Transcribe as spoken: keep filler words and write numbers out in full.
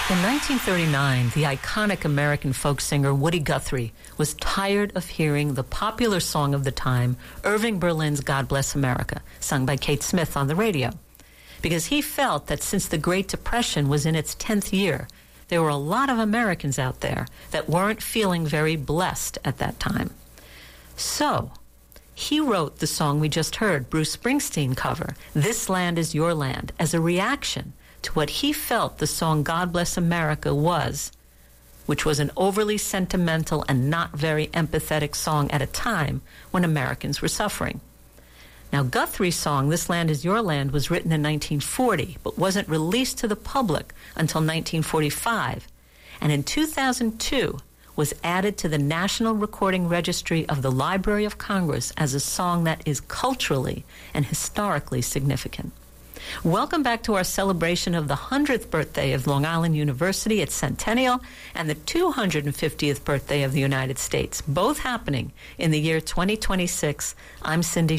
In nineteen thirty-nine, the iconic American folk singer Woody Guthrie was tired of hearing the popular song of the time, Irving Berlin's God Bless America, sung by Kate Smith on the radio, because he felt that since the Great Depression was in its tenth year, there were a lot of Americans out there that weren't feeling very blessed at that time. So, he wrote the song we just heard, Bruce Springsteen cover, This Land Is Your Land, as a reaction to what he felt the song God Bless America was, which was an overly sentimental and not very empathetic song at a time when Americans were suffering. Now, Guthrie's song, This Land Is Your Land, was written in nineteen forty, but wasn't released to the public until nineteen forty-five, and in two thousand two was added to the National Recording Registry of the Library of Congress as a song that is culturally and historically significant. Welcome back to our celebration of the hundredth birthday of Long Island University, its centennial, and the two hundred fiftieth birthday of the United States, both happening in the year twenty twenty-six. I'm Cindy